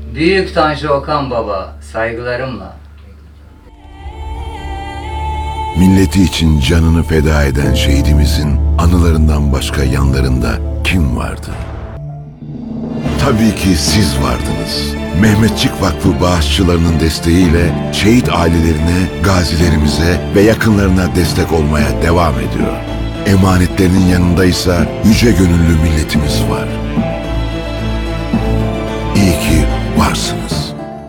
Büyük Tanju Okan Baba, saygılarımla. Milleti için canını feda eden şehidimizin anılarından başka yanlarında kim vardı? Tabii ki siz vardınız. Mehmetçik Vakfı bağışçılarının desteğiyle şehit ailelerine, gazilerimize ve yakınlarına destek olmaya devam ediyor. Emanetlerinin yanındaysa yüce gönüllü milletimiz var. İyi ki varsınız.